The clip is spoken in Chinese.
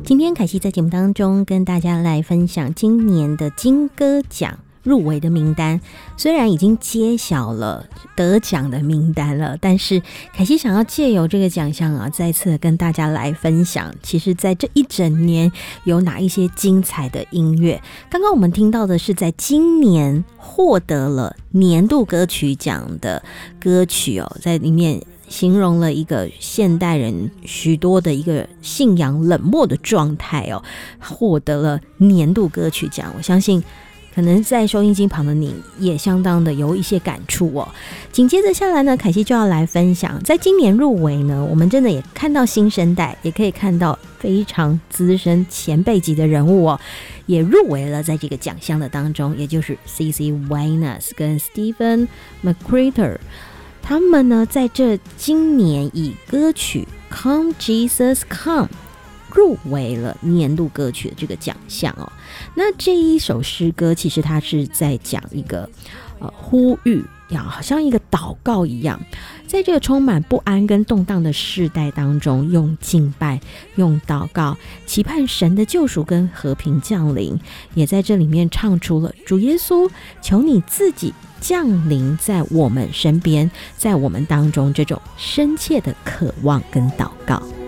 今天凯西在节目当中跟大家来分享今年的金歌奖入围的名单，虽然已经揭晓了得奖的名单了，但是凯西想要借由这个奖项啊，再次跟大家来分享，其实在这一整年有哪一些精彩的音乐。刚刚我们听到的是在今年获得了年度歌曲奖的歌曲哦，在里面形容了一个现代人许多的一个信仰冷漠的状态哦，获得了年度歌曲奖。我相信可能在收音机旁的你也相当的有一些感触哦。紧接着下来呢，凯西就要来分享，在今年入围呢，我们真的也看到新生代，也可以看到非常资深前辈级的人物哦，也入围了在这个奖项的当中，也就是 CC Winans 跟 Stephen McCrater。他们呢，在这今年以歌曲 Come Jesus Come 入围了年度歌曲的这个奖项哦。那这一首诗歌其实它是在讲一个呼吁，好像一个祷告一样，在这个充满不安跟动荡的世代当中，用敬拜用祷告期盼神的救赎跟和平降临，也在这里面唱出了主耶稣，求你自己降临在我们身边，在我们当中这种深切的渴望跟祷告。